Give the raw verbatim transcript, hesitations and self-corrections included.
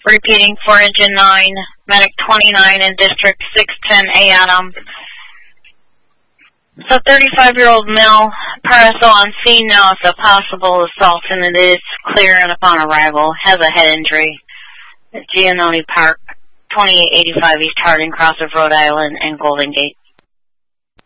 Repeating for engine nine, medic twenty-nine in district six ten A Adam. So thirty-five-year-old male, parasol on scene now of a possible assault, and it is clear and upon arrival. Has a head injury at Giannone Park, twenty-eight eighty-five East Harding, Cross of Rhode Island, and Golden Gate.